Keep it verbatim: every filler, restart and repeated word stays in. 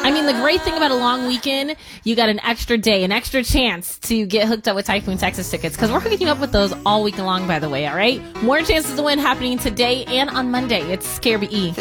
I mean, the great thing about a long weekend, you got an extra day, an extra chance to get hooked up with Typhoon Texas tickets, because we're hooking you up with those all week long, by the way, all right? More chances to win happening today and on Monday. It's K R B E.